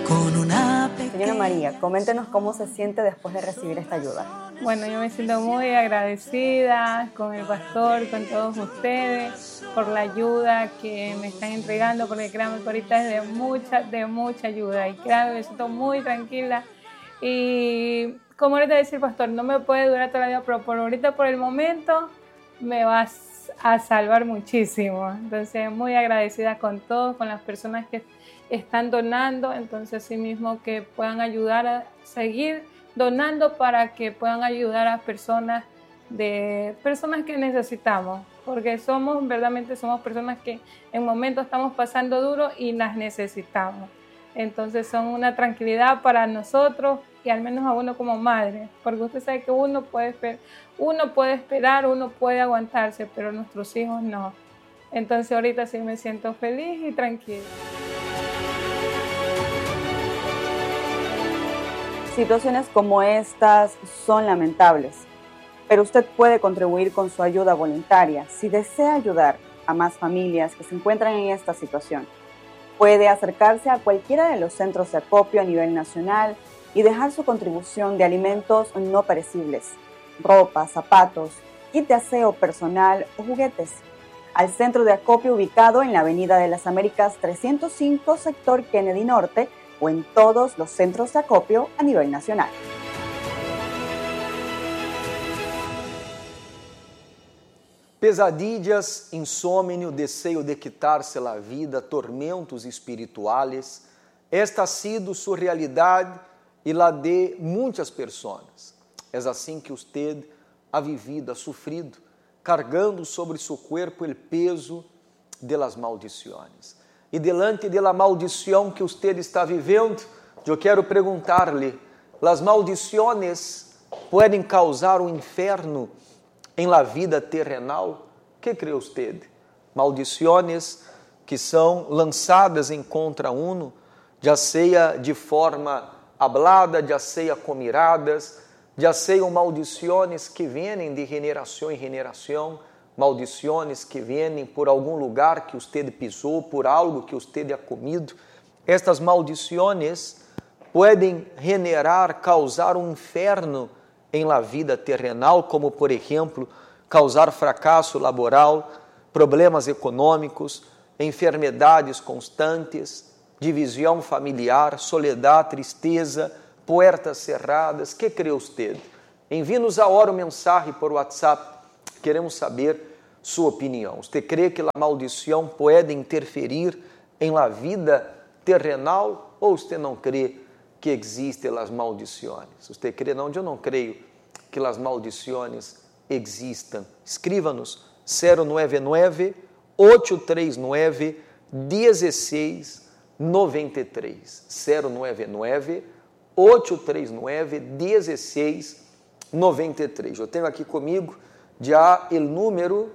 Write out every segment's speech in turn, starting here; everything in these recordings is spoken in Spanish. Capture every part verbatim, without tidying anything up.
Señora María, coméntenos cómo se siente después de recibir esta ayuda. Bueno, yo me siento muy agradecida con el pastor, con todos ustedes, por la ayuda que me están entregando, porque créanme que ahorita es de mucha, de mucha ayuda. Y créanme, me siento muy tranquila. Y como ahorita dice el pastor, no me puede durar toda la vida, pero por ahorita, por el momento, me vas a salvar muchísimo. Entonces, muy agradecida con todos, con las personas que están donando. Entonces, sí mismo que puedan ayudar a seguir donando para que puedan ayudar a personas de personas que necesitamos, porque somos, verdaderamente somos personas que en momentos estamos pasando duro y las necesitamos. Entonces son una tranquilidad para nosotros y al menos a uno como madre, porque usted sabe que uno puede esperar, uno puede esperar, uno puede aguantarse, pero nuestros hijos no. Entonces ahorita sí me siento feliz y tranquila. Situaciones como estas son lamentables, pero usted puede contribuir con su ayuda voluntaria si desea ayudar a más familias que se encuentran en esta situación. Puede acercarse a cualquiera de los centros de acopio a nivel nacional y dejar su contribución de alimentos no perecibles, ropa, zapatos, kit de aseo personal o juguetes, al centro de acopio ubicado en la Avenida de las Américas trescientos cinco, sector Kennedy Norte, o en todos los centros de acopio a nivel nacional. Pesadillas, insônia, desejo de quitar-se a vida, tormentos espirituais. Esta ha sido sua realidade e la de muitas pessoas. É assim que usted ha vivido, ha sofrido, cargando sobre seu corpo o peso de las maldições. E delante de la maldição que usted está vivendo, eu quero perguntar-lhe: las maldições podem causar um inferno em la vida terrenal? Que crê usted? Maldições que são lançadas em contra uno, já seja de forma hablada, já seja com miradas, já sejam maldições que vêm de generação em geração, maldições que vêm por algum lugar que usted pisou, por algo que usted ha comido. Estas maldições podem generar, causar um inferno em la vida terrenal, como, por exemplo, causar fracasso laboral, problemas econômicos, enfermidades constantes, divisão familiar, soledade, tristeza, portas cerradas. Que crê usted? Envie-nos agora uma mensagem por WhatsApp. Queremos saber sua opinião. Você crê que a maldição pode interferir em la vida terrenal ou você não crê que existem as maldições? Você crê? Não, eu não creio que as maldições existam. Escrívanos zero nove nove, oito três nove, um seis nove três. zero nove nove, oito três nove, um seis nove três. Eu tenho aqui comigo já o número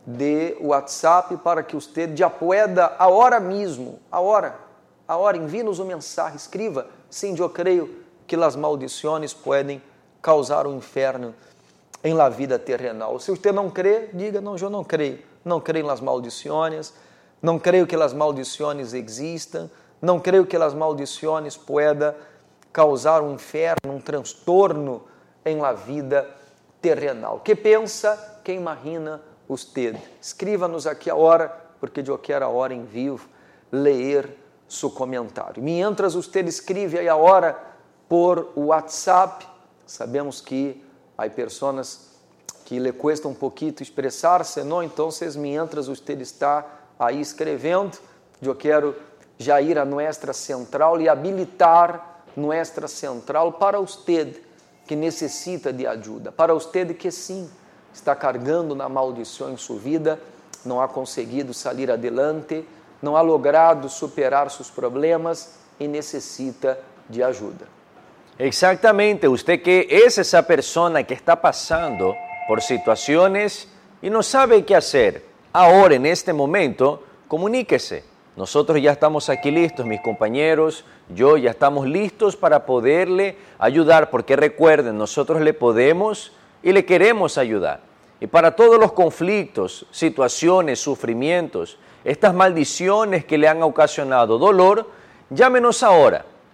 de WhatsApp para que você já pueda, agora mesmo, agora, agora, envie-nos uma mensagem, escreva: sim, eu creio que as maldições podem causar um inferno em la vida terrenal. Se você não crê, diga: não, eu não creio, não creio nas maldições, não creio que as maldições existam, não creio que as maldições podem causar um inferno, um transtorno em la vida terrenal. Que pensa, que imagina usted? Escrívanos aqui agora, porque eu quero agora em vivo ler seu comentário. Mientras usted escreve aí agora por WhatsApp, sabemos que há pessoas que lhe cuesta um pouquinho expressar-se, não? Então, mientras usted está aí escrevendo, eu quero já ir a nossa central e habilitar nossa central para usted que necessita de ajuda, para usted que sim, está cargando na maldição em sua vida, não ha conseguido sair adelante, não ha logrado superar seus problemas e necessita de ajuda. Exactamente, usted que es esa persona que está pasando por situaciones y no sabe qué hacer. Ahora, en este momento, comuníquese. Nosotros ya estamos aquí listos, mis compañeros, yo ya estamos listos para poderle ayudar, porque recuerden, nosotros le podemos y le queremos ayudar. Y para todos los conflictos, situaciones, sufrimientos, estas maldiciones que le han ocasionado dolor, llámenos ahora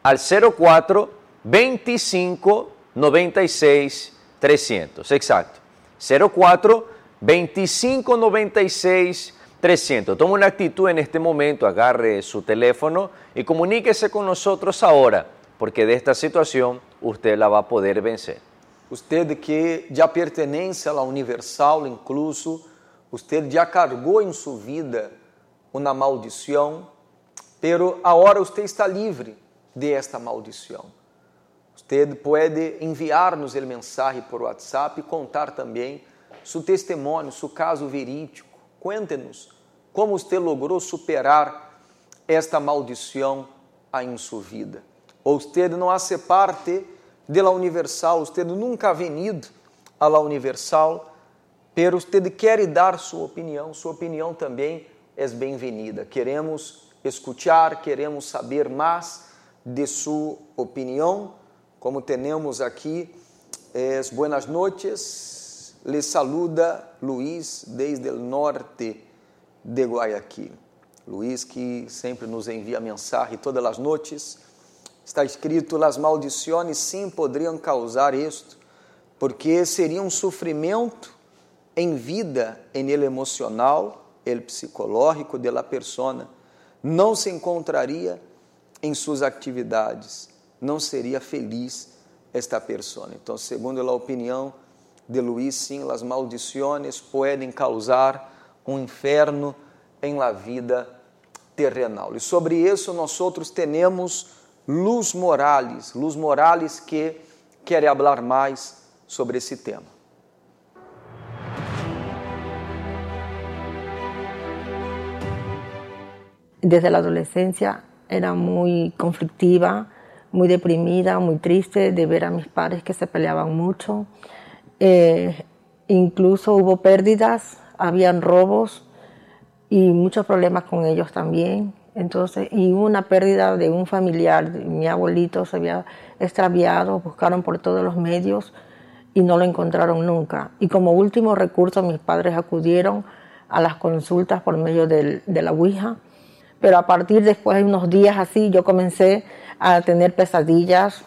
al cero cuatro, veinticinco, noventa y seis, trescientos. Exacto. cero cuatro, veinticinco, noventa y seis, trescientos. Tome una actitud en este momento, agarre su teléfono y comuníquese con nosotros ahora, porque de esta situación usted la va a poder vencer. Usted que já pertenece à Universal, incluso, usted já cargou em sua vida uma maldição, pero agora usted está livre de esta maldição. Usted pode enviar-nos o mensagem por WhatsApp e contar também seu testemunho, seu caso verídico. Cuente-nos como você logrou superar esta maldição em sua vida. Ou você não hace parte da Universal, você nunca ha venido à Universal, pero você quer dar sua opinião. Sua opinião também é bem-vinda. Queremos escutar, queremos saber mais de sua opinião. Como temos aqui, es buenas noches. Les saluda Luiz desde o norte de Guayaquil. Luiz, que sempre nos envia mensagem todas as noites. Está escrito: las maldições sim poderiam causar isto, porque seria um sofrimento em vida, em ele emocional, ele psicológico de la persona. Não se encontraria em suas atividades, não seria feliz esta persona. Então, segundo a opinião de Luiz, sim, as maldições podem causar um inferno em la vida terrenal. E sobre isso, nós outros temos Luz Morales, Luz Morales que quer falar mais sobre esse tema. Desde la adolescencia era muy conflictiva, muy deprimida, muy triste de ver a mis padres que se peleaban mucho. Eh, incluso hubo pérdidas, habían robos y muchos problemas con ellos también. Entonces, y una pérdida de un familiar, de mi abuelito se había extraviado, buscaron por todos los medios y no lo encontraron nunca. Y como último recurso mis padres acudieron a las consultas por medio del, de la Ouija. Pero a partir después de unos días así, yo comencé a tener pesadillas.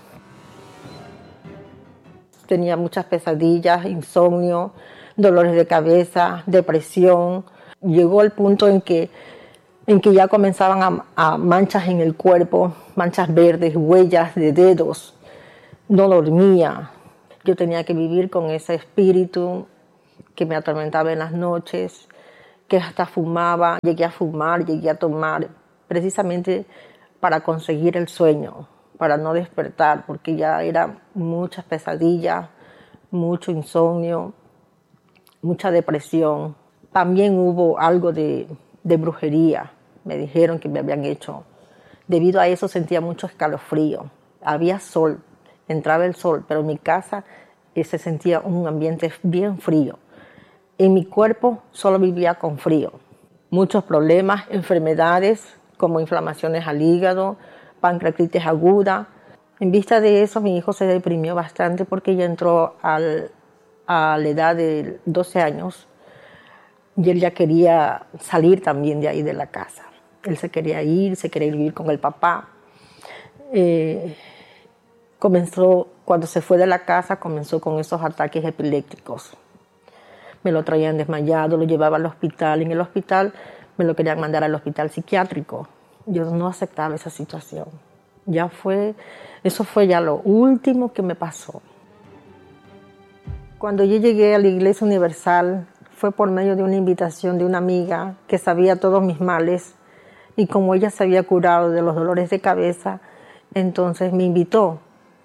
Tenía muchas pesadillas, insomnio, dolores de cabeza, depresión. Llegó el punto en que, en que ya comenzaban a, a manchas en el cuerpo, manchas verdes, huellas de dedos. No dormía. Yo tenía que vivir con ese espíritu que me atormentaba en las noches, que hasta fumaba, llegué a fumar, llegué a tomar, precisamente para conseguir el sueño, para no despertar, porque ya eran muchas pesadillas, mucho insomnio, mucha depresión. También hubo algo de, de brujería, me dijeron que me habían hecho. Debido a eso sentía mucho escalofrío. Había sol, entraba el sol, pero en mi casa eh, se sentía un ambiente bien frío. En mi cuerpo solo vivía con frío. Muchos problemas, enfermedades como inflamaciones al hígado, pancreatitis aguda. En vista de eso, mi hijo se deprimió bastante porque ya entró al, a la edad de doce años y él ya quería salir también de ahí de la casa. Él se quería ir, se quería vivir con el papá. Eh, comenzó, cuando se fue de la casa, comenzó con esos ataques epilépticos. Me lo traían desmayado, lo llevaba al hospital. En el hospital me lo querían mandar al hospital psiquiátrico. Yo no aceptaba esa situación. Ya fue, eso fue ya lo último que me pasó. Cuando yo llegué a la Iglesia Universal, fue por medio de una invitación de una amiga que sabía todos mis males. Y como ella se había curado de los dolores de cabeza, entonces me invitó.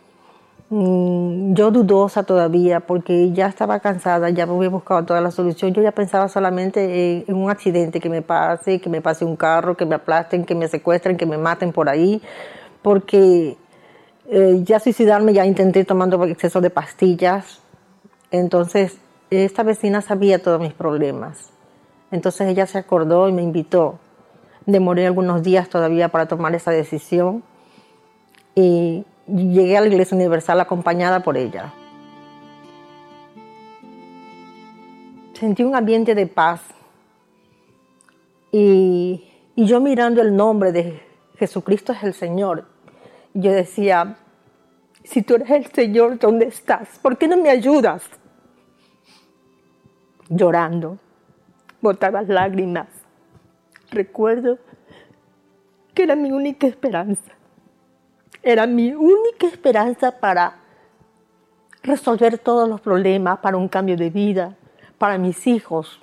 Yo dudosa todavía porque ya estaba cansada, ya había buscado toda la solución. Yo ya pensaba solamente en un accidente que me pase, que me pase un carro, que me aplasten, que me secuestren, que me maten por ahí. Porque eh, ya suicidarme ya intenté tomando exceso de pastillas. Entonces esta vecina sabía todos mis problemas. Entonces ella se acordó y me invitó. Demoré algunos días todavía para tomar esa decisión. Y llegué a la Iglesia Universal acompañada por ella. Sentí un ambiente de paz. Y, y yo mirando el nombre de Jesucristo es el Señor. Yo decía, si tú eres el Señor, ¿dónde estás? ¿Por qué no me ayudas? Llorando, botaba lágrimas. Recuerdo que era mi única esperanza. Era mi única esperanza para resolver todos los problemas, para un cambio de vida, para mis hijos.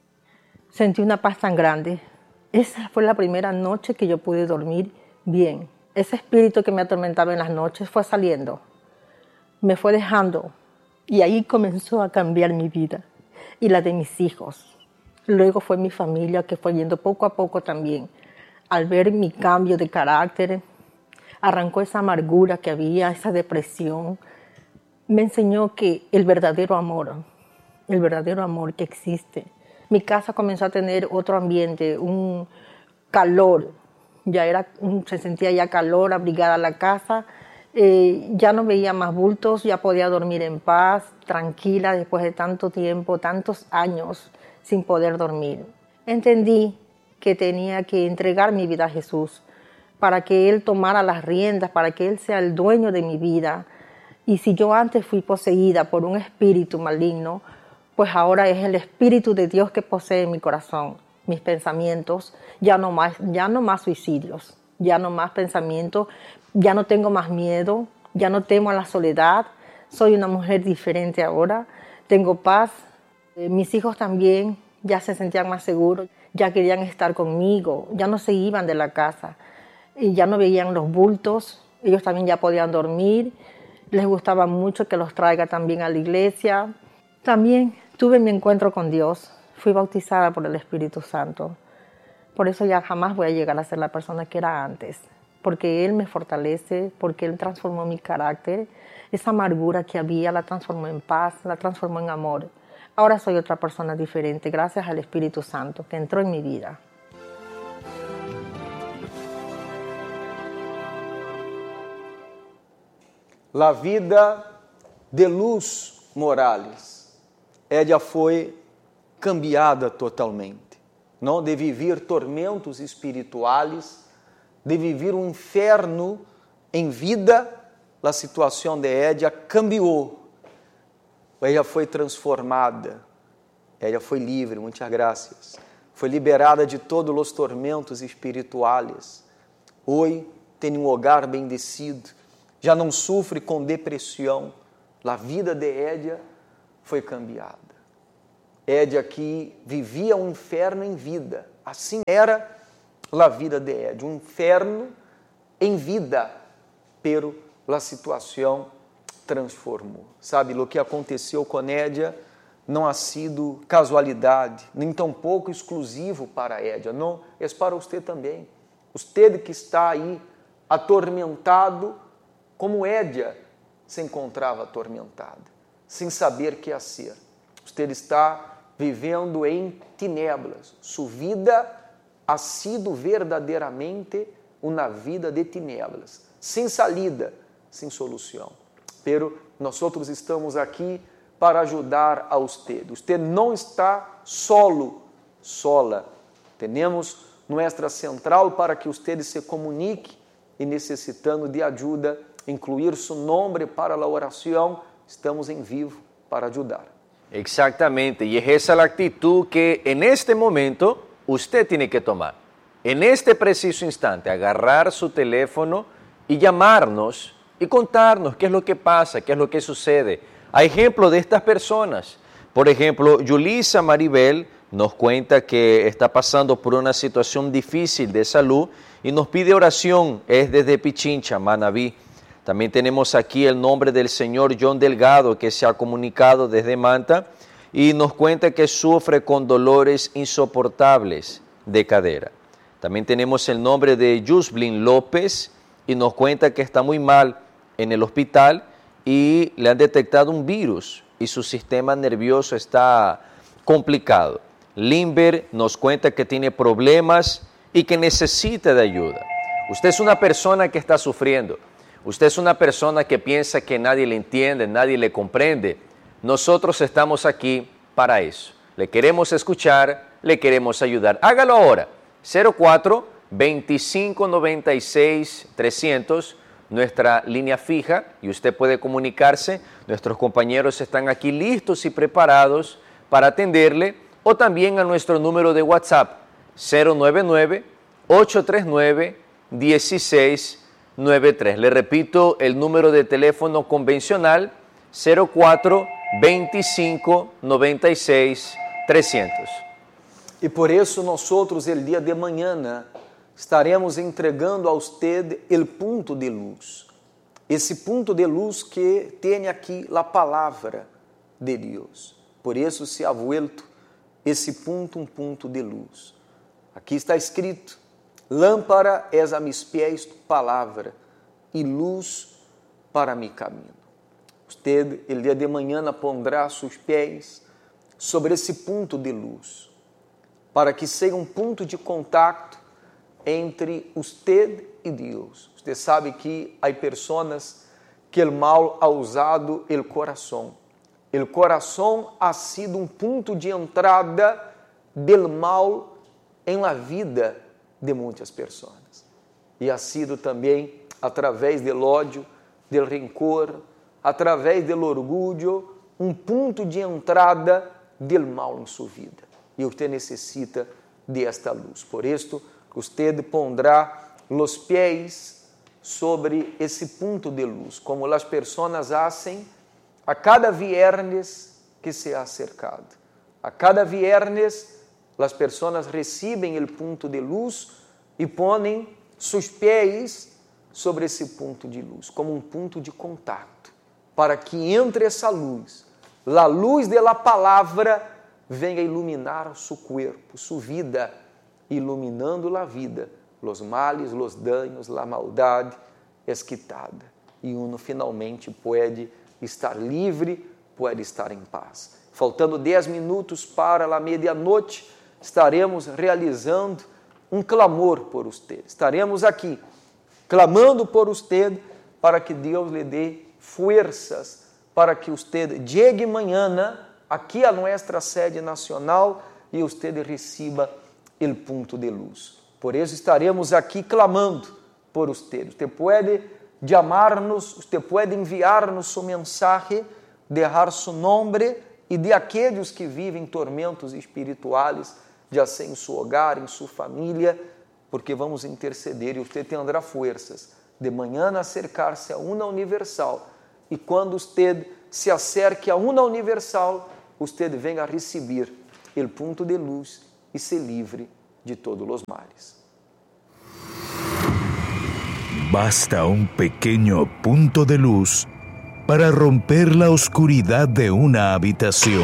Sentí una paz tan grande. Esa fue la primera noche que yo pude dormir bien. Ese espíritu que me atormentaba en las noches fue saliendo, me fue dejando, y ahí comenzó a cambiar mi vida y la de mis hijos. Luego fue mi familia que fue yendo poco a poco también. Al ver mi cambio de carácter, arrancó esa amargura que había, esa depresión. Me enseñó que el verdadero amor, el verdadero amor que existe. Mi casa comenzó a tener otro ambiente, un calor. Ya era, se sentía ya calor, abrigada la casa. Eh, ya no veía más bultos, ya podía dormir en paz, tranquila, después de tanto tiempo, tantos años sin poder dormir. Entendí que tenía que entregar mi vida a Jesús para que Él tomara las riendas, para que Él sea el dueño de mi vida. Y si yo antes fui poseída por un espíritu maligno, pues ahora es el Espíritu de Dios que posee mi corazón, mis pensamientos, ya no más, ya no más suicidios, ya no más pensamientos, ya no tengo más miedo, ya no temo a la soledad, soy una mujer diferente ahora, tengo paz. Eh, mis hijos también ya se sentían más seguros, ya querían estar conmigo, ya no se iban de la casa, y ya no veían los bultos, ellos también ya podían dormir, les gustaba mucho que los traiga también a la iglesia. También tuve mi encuentro con Dios, fui bautizada por el Espíritu Santo. Por eso ya jamás voy a llegar a ser la persona que era antes, porque Él me fortalece, porque Él transformó mi carácter. Esa amargura que había la transformó en paz, la transformó en amor. Ahora soy otra persona diferente gracias al Espíritu Santo que entró en mi vida. La vida de Luz Morales, ella foi cambiada totalmente, não? De viver tormentos espirituais, de viver um inferno em vida, a situação de Edia cambiou. Ela foi transformada, ela foi livre, muitas graças. Foi liberada de todos os tormentos espirituais. Hoje tem um hogar bendecido, já não sofre com depressão. A vida de Edia foi cambiada. Edia que vivia um inferno em vida. Assim era a vida de Edia, um inferno em vida, pero a situação transformou. Sabe, o que aconteceu com Edia não ha sido casualidade, nem tampouco exclusivo para Edia, não, é para você também. Você que está aí atormentado, como Edia se encontrava atormentada, sem saber o que fazer. Você está vivendo em tinieblas. Sua vida ha sido verdadeiramente uma vida de tinieblas, sem salida, sem solução. Pero nós outros estamos aqui para ajudar a você. Você não está solo, sola. Temos nossa central para que você se comunique e necessitando de ajuda, incluir seu nome para a oração, estamos em vivo para ajudar. Exactamente, y esa es la actitud que en este momento usted tiene que tomar. En este preciso instante, agarrar su teléfono y llamarnos y contarnos qué es lo que pasa, qué es lo que sucede. A ejemplo de estas personas, por ejemplo, Yulisa Maribel nos cuenta que está pasando por una situación difícil de salud y nos pide oración, es desde Pichincha, Manabí. También tenemos aquí el nombre del señor John Delgado, que se ha comunicado desde Manta y nos cuenta que sufre con dolores insoportables de cadera. También tenemos el nombre de Yusblin López y nos cuenta que está muy mal en el hospital y le han detectado un virus y su sistema nervioso está complicado. Limber nos cuenta que tiene problemas y que necesita de ayuda. Usted es una persona que está sufriendo. Usted es una persona que piensa que nadie le entiende, nadie le comprende. Nosotros estamos aquí para eso. Le queremos escuchar, le queremos ayudar. Hágalo ahora. cero cuatro, veinticinco noventa y seis, trescientos, nuestra línea fija y usted puede comunicarse. Nuestros compañeros están aquí listos y preparados para atenderle, o también a nuestro número de WhatsApp cero nueve nueve, ocho tres nueve, uno seis nueve tres. Le repito, el número de teléfono convencional cero cuatro, veinticinco, noventa y seis, trescientos. E por isso nós outros, el dia de manhã, estaremos entregando a usted el punto de luz. Esse ponto de luz que tem aqui a palavra de Deus. Por isso se ha vuelto esse ponto um ponto de luz. Aqui está escrito: lâmpada és a mis pés tu palavra e luz para mi caminho. Usted, el dia de manhã, pondrá seus pés sobre esse ponto de luz, para que seja um ponto de contato entre usted e Deus. Você sabe que há pessoas que o mal ha usado o coração. O coração ha sido um ponto de entrada del mal em la vida de muitas pessoas. E ha sido também através do ódio, do rancor, através do orgulho, um ponto de entrada del mal em sua vida. E você necessita de esta luz. Por isso, usted pondrá os pés sobre esse ponto de luz, como as pessoas hacen a cada viernes que se ha acercado. A cada viernes, as pessoas recebem o ponto de luz e põem seus pés sobre esse ponto de luz, como um ponto de contato, para que entre essa luz, a luz da palavra, venha iluminar seu corpo, sua vida, iluminando a vida, os males, os danos, a maldade es quitada. E uno finalmente pode estar livre, pode estar em paz. Faltando dez minutos para a meia-noite, estaremos realizando um clamor por você. Estaremos aqui, clamando por você, para que Deus lhe dê forças, para que você chegue amanhã aqui a nossa sede nacional e você receba o ponto de luz. Por isso estaremos aqui clamando por você. Você pode chamar-nos, você pode enviar-nos sua mensagem, deixar seu nome e de aqueles que vivem tormentos espirituais, já seja em seu hogar, em sua família, porque vamos interceder e você terá forças de manhã acercar-se a uma universal. E quando você se acerque a uma universal, você venha a receber o ponto de luz e ser livre de todos os males. Basta un pequeño punto de luz para romper la oscuridad de una habitación.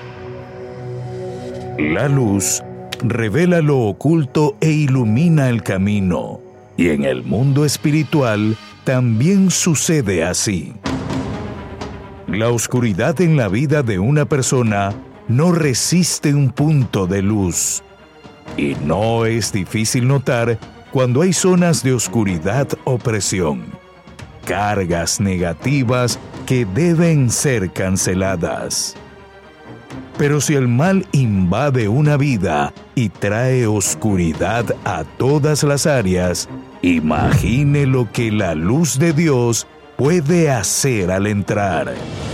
La luz revela lo oculto e ilumina el camino. Y en el mundo espiritual también sucede así. La oscuridad en la vida de una persona no resiste un punto de luz. Y no es difícil notar cuando hay zonas de oscuridad o presión, cargas negativas que deben ser canceladas. Pero si el mal invade una vida y trae oscuridad a todas las áreas, imagine lo que la luz de Dios puede hacer al entrar.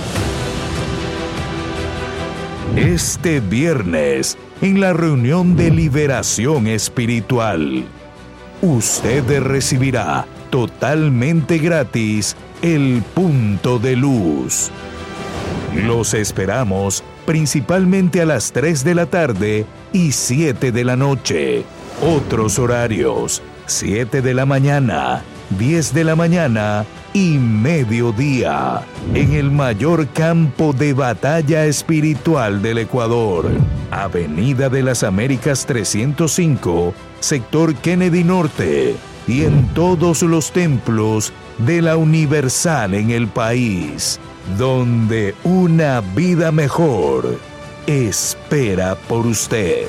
Este viernes, en la reunión de liberación espiritual, usted recibirá totalmente gratis el punto de luz. Los esperamos principalmente a las tres de la tarde y siete de la noche. Otros horarios: siete de la mañana, diez de la mañana y mediodía, en el mayor campo de batalla espiritual del Ecuador. Avenida de las Américas trescientos cinco, sector Kennedy Norte, y en todos los templos de la Universal en el país, donde una vida mejor espera por usted.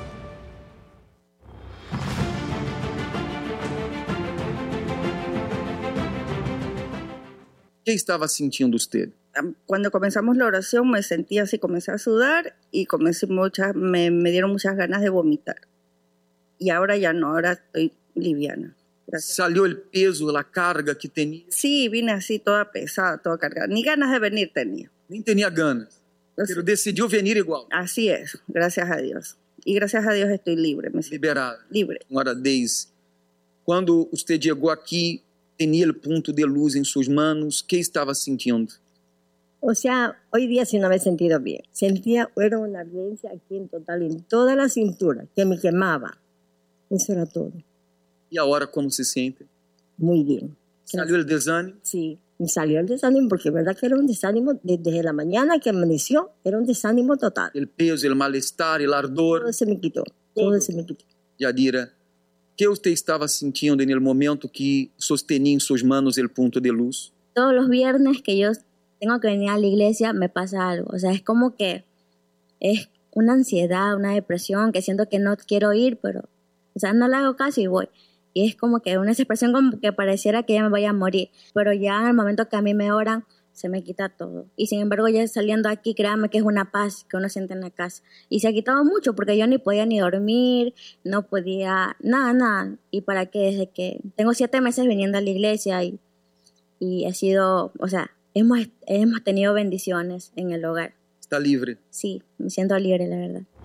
¿Qué estaba sintiendo usted? Cuando comenzamos la oración me sentí así, comencé a sudar y comencé muchas, me, me dieron muchas ganas de vomitar. Y ahora ya no, ahora estoy liviana. Gracias. Salió el peso, la carga que tenía. Sí, vine así toda pesada, toda cargada. Ni ganas de venir tenía. Nem tenía ganas, Entonces, pero decidió venir igual. así es, gracias a Dios. Y gracias a Dios estoy libre, me siento Liberada. libre. Senhora Deise, quando usted chegou aqui, tinha o ponto de luz em suas manos, o que estava sentindo? O sea, hoy día sí no me he sentido bien. Sentía, era una ardencia aquí en total, en toda la cintura, que me quemaba. Eso era todo. E agora como se sente? Muy bien. Saiu o desânimo? Sí, me salió el desánimo porque verdad que era un desánimo desde la mañana que amaneció, era un desánimo total. O peso, o mal-estar, o ardor? Todo se me quitó, todo se me quitó. Yadira, o que você estava sentindo no momento que sostenía em suas manos o ponto de luz? Todos los viernes que yo tengo que venir a la iglesia me pasa algo. O sea, es como que es una ansiedad, una depresión, que siento que no quiero ir, pero, o sea, no le hago caso y voy. Y es como que una expresión como que pareciera que ya me vaya a morir. Pero ya en el momento que a mí me oran, se me quita todo. Y sin embargo, ya saliendo aquí, créanme que es una paz que uno siente en la casa. Y se ha quitado mucho porque yo ni podía ni dormir, no podía, nada, nada. Y para qué, desde que tengo siete meses viniendo a la iglesia y, y ha sido, o sea, hemos, hemos tenido bendiciones en el hogar. Está livre. Sí, me siento libre, la verdad.